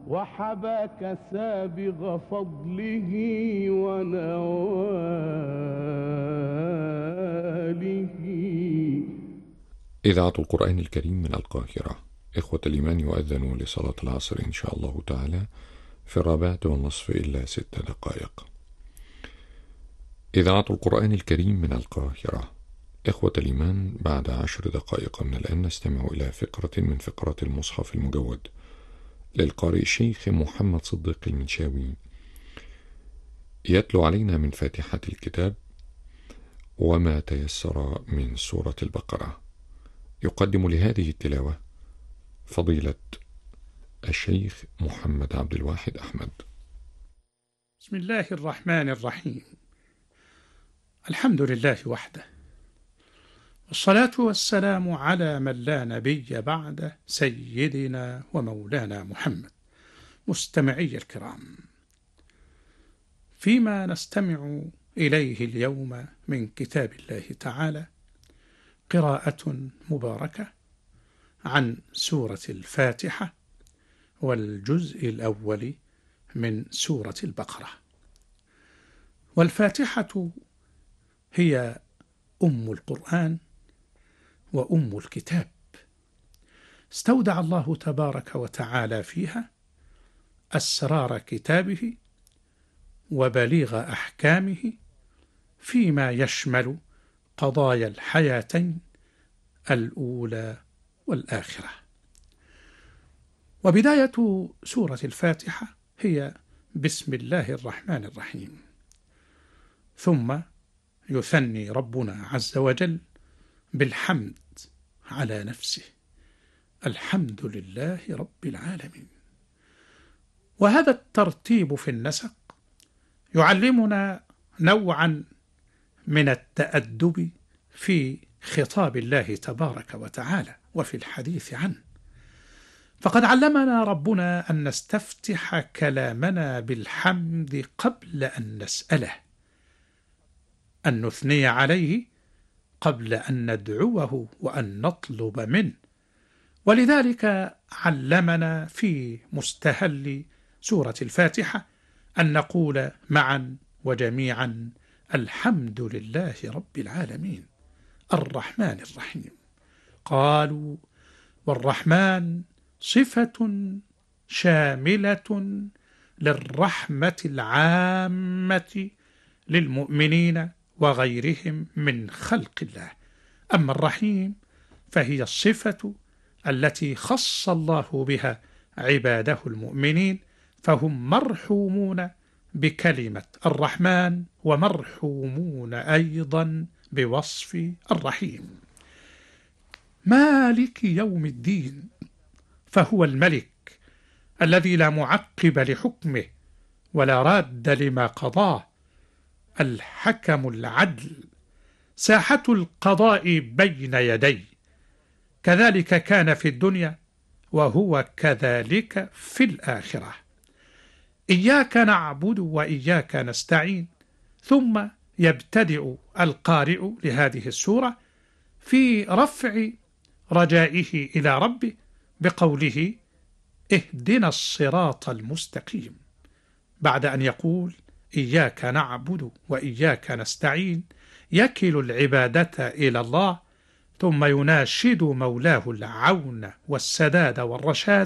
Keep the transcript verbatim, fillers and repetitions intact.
وحباك سابغ فضله ونواله. إذاعة القرآن الكريم من القاهرة. إخوة الإيمان، يؤذن لصلاة العصر إن شاء الله تعالى في الرابعة والنصف إلا ست دقائق. إذاعة القرآن الكريم من القاهرة. إخوة الإيمان، بعد عشر دقائق من الآن نستمع إلى فقرة من فقرات المصحف المجود للقارئ الشيخ محمد صديق المنشاوي، يتلو علينا من فاتحة الكتاب وما تيسر من سورة البقرة. يقدم لهذه التلاوة فضيلة الشيخ محمد عبد الواحد أحمد. بسم الله الرحمن الرحيم. الحمد لله وحده، والصلاة والسلام على من لا نبي بعده، سيدنا ومولانا محمد. مستمعي الكرام، فيما نستمع إليه اليوم من كتاب الله تعالى قراءة مباركة عن سورة الفاتحة والجزء الأول من سورة البقرة. والفاتحة هي أم القرآن وأم الكتاب، استودع الله تبارك وتعالى فيها أسرار كتابه وبليغ أحكامه فيما يشمل قضايا الحياتين الأولى والآخرة. وبداية سورة الفاتحة هي بسم الله الرحمن الرحيم، ثم يثني ربنا عز وجل بالحمد على نفسه، الحمد لله رب العالمين. وهذا الترتيب في النسق يعلمنا نوعا من التأدب في خطاب الله تبارك وتعالى وفي الحديث عنه. فقد علمنا ربنا أن نستفتح كلامنا بالحمد قبل أن نسأله، أن نثني عليه قبل أن ندعوه وأن نطلب منه. ولذلك علمنا في مستهل سورة الفاتحة أن نقول معا وجميعا الحمد لله رب العالمين الرحمن الرحيم. قالوا والرحمن صفة شاملة للرحمة العامة للمؤمنين وغيرهم من خلق الله. أما الرحيم فهي الصفة التي خص الله بها عباده المؤمنين، فهم مرحومون بكلمة الرحمن ومرحومون أيضا بوصف الرحيم. مالك يوم الدين، فهو الملك الذي لا معقب لحكمه ولا راد لما قضاه، الحكم العدل، ساحة القضاء بين يديه. كذلك كان في الدنيا وهو كذلك في الآخرة. إياك نعبد وإياك نستعين. ثم يبتدئ القارئ لهذه السورة في رفع رجائه إلى ربه بقوله اهدنا الصراط المستقيم. بعد أن يقول إياك نعبد وإياك نستعين يكل العبادة إلى الله، ثم يناشد مولاه العون والسداد والرشاد